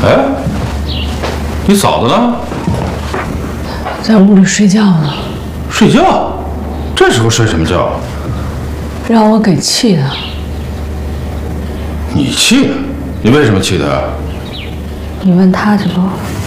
哎，你嫂子呢？ 在屋里睡觉呢。 睡觉？这时候睡什么觉？ 让我给气的。 你气他？你为什么气他？ 你问他去吧。